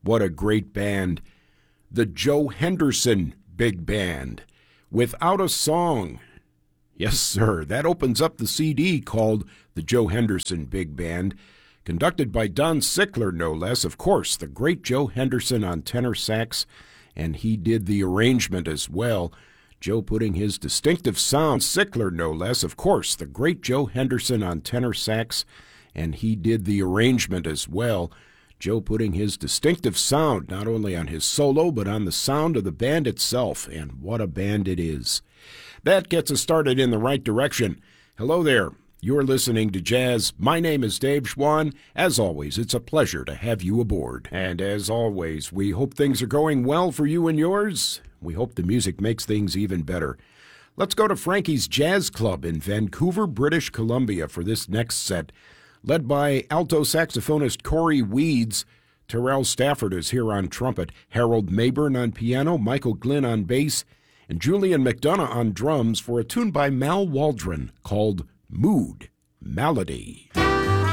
What a great band. The Joe Henderson Big Band. Without a Song. Yes, sir. That opens up the CD called The Joe Henderson Big Band, conducted by Don Sickler, no less. Of course, the great Joe Henderson on tenor sax, and he did the arrangement as well. Joe putting his distinctive sound, Sickler, no less. Of course, the great Joe Henderson on tenor sax, and he did the arrangement as well. Joe putting his distinctive sound not only on his solo, but on the sound of the band itself, and what a band it is. That gets us started in the right direction. Hello there. You're listening to Jazz. My name is Dave Schwann. As always, it's a pleasure to have you aboard. And as always, we hope things are going well for you and yours. We hope the music makes things even better. Let's go to Frankie's Jazz Club in Vancouver, British Columbia for this next set. Led by alto saxophonist Corey Weeds, Terrell Stafford is here on trumpet, Harold Mayburn on piano, Michael Glynn on bass, and Julian McDonough on drums for a tune by Mal Waldron called Mood Malady.